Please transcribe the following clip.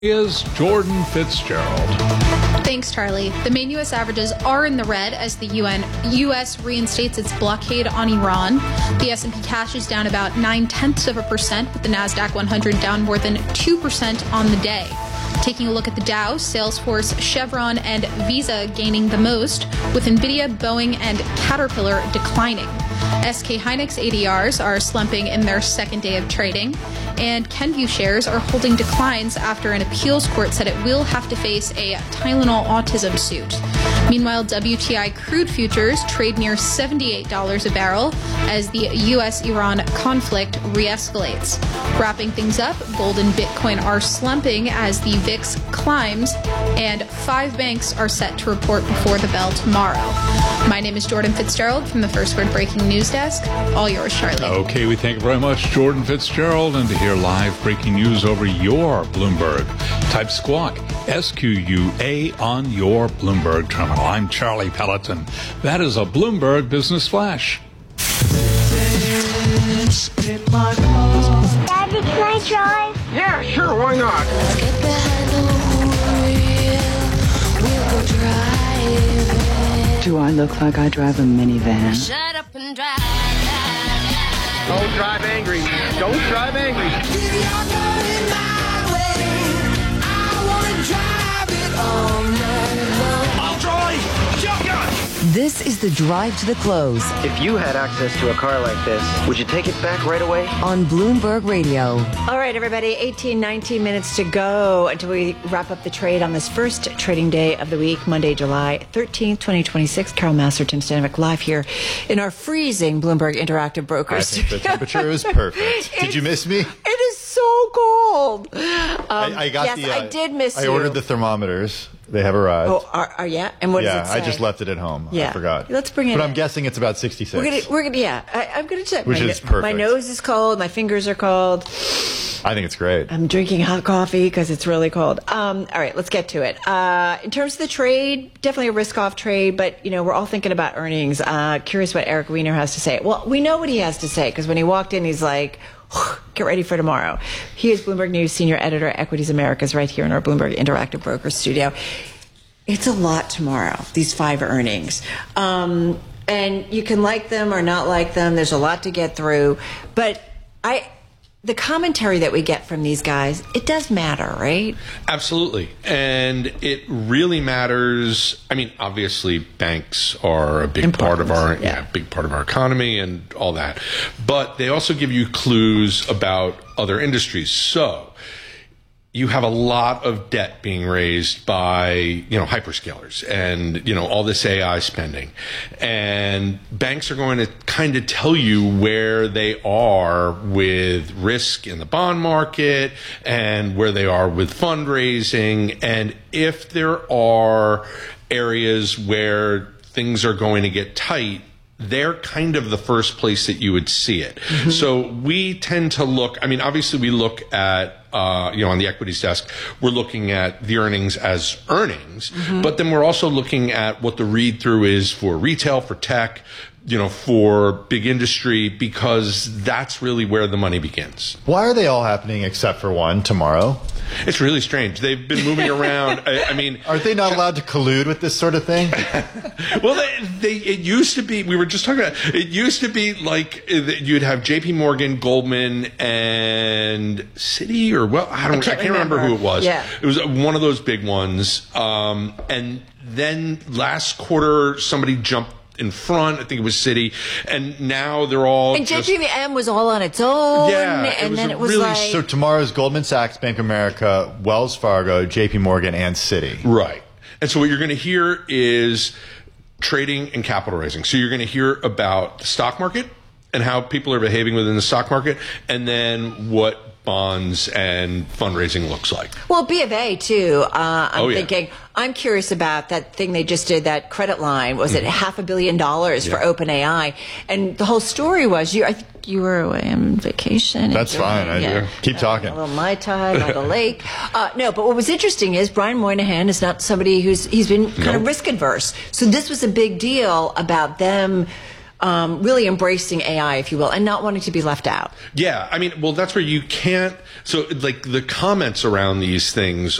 Is Jordan Fitzgerald. Thanks, Charlie. The main U.S. averages are in the red as the U.S. reinstates its blockade on Iran. The S&P cash is down about 0.9%, with the NASDAQ 100 down more than 2% on the day. Taking a look at the Dow, Salesforce, Chevron, and Visa gaining the most, with NVIDIA, Boeing, and Caterpillar declining. SK Hynix ADRs are slumping in their second day of trading, and Kenvue shares are holding declines after an appeals court said it will have to face a Tylenol autism suit. Meanwhile, WTI crude futures trade near $78 a barrel as the U.S.-Iran conflict re-escalates. Wrapping things up, gold and Bitcoin are slumping as the VIX climbs, and 5 banks are set to report before the bell tomorrow. My name is Jordan Fitzgerald from the First Word Breaking News Desk. All yours, Charlie. Okay, we thank you very much, Jordan Fitzgerald. And to hear live breaking news over your Bloomberg, type SQUAK, SQUA, on your Bloomberg terminal. I'm Charlie Pelleton. That is a Bloomberg Business Flash. Daddy, can I drive? Yeah, sure, why not? Let's get behind the wheel. We'll go driving. Do I look like I drive a minivan? Shut up and drive. Don't drive angry. Don't drive angry. I'll drive! Shotgun! This is the Drive to the Close If you had access to a car like this, would you take it back right away? on Bloomberg Radio. All right, everybody, 19 minutes to go until we wrap up the trade on this first trading day of the week, Monday, July 13th, 2026. Carol Master, Tim Stanovic, live here in our freezing Bloomberg Interactive Brokers. I think the temperature is perfect. Did you miss me? It is so cold. I got yes, I did miss you. I ordered the thermometers. They have arrived. Oh, yeah? And what does it say? I just left it at home. Yeah. I forgot. Let's bring it But in. I'm guessing it's about 66. We're gonna, yeah. I'm gonna check. Which is perfect. My nose is cold. My fingers are cold. I think it's great. I'm drinking hot coffee because it's really cold. All right, let's get to it. In terms of the trade, definitely a risk-off trade, but, we're all thinking about earnings. Curious what Eric Weiner has to say. Well, we know what he has to say because when he walked in, he's like, get ready for tomorrow. He is Bloomberg News Senior Editor at Equities Americas right here in our Bloomberg Interactive Brokers studio. It's a lot tomorrow, these 5 earnings. And you can like them or not like them. There's a lot to get through. But the commentary that we get from these guys, it does matter, right? Absolutely. And it really matters. I mean, obviously banks are a big part of our big part of our economy and all that. But they also give you clues about other industries. So you have a lot of debt being raised by, hyperscalers and, all this AI spending. And banks are going to kind of tell you where they are with risk in the bond market and where they are with fundraising. And if there are areas where things are going to get tight, they're kind of the first place that you would see it. Mm-hmm. So we tend to look, obviously we look at, on the equities desk, we're looking at the earnings as earnings, but then we're also looking at what the read through is for retail, for tech, for big industry, because that's really where the money begins. Why are they all happening except for one tomorrow? It's really strange. They've been moving around. Aren't they not allowed to collude with this sort of thing? Well, it used to be, we were just talking about, it used to be like you'd have JP Morgan, Goldman, and Citi, or I can't remember who it was. Yeah. It was one of those big ones. And then last quarter, somebody jumped in front. I think it was Citi, and now they're all. And JPM was all on its own. Yeah, and then it was really, like. So tomorrow's Goldman Sachs, Bank of America, Wells Fargo, JP Morgan, and Citi. Right. And so what you're going to hear is trading and capital raising. So you're going to hear about the stock market and how people are behaving within the stock market, and then what bonds and fundraising looks like. Well, B of A too. I'm curious about that thing they just did, that credit line. Was it $500 million for OpenAI? And the whole story was, I think you were away on vacation. That's fine. I keep talking. A little Mai Tai by the lake. No, but what was interesting is Brian Moynihan is not somebody he's been kind of risk adverse. So this was a big deal about them really embracing AI, if you will, and not wanting to be left out. Yeah, I mean, well, that's where you can't. So, like, the comments around these things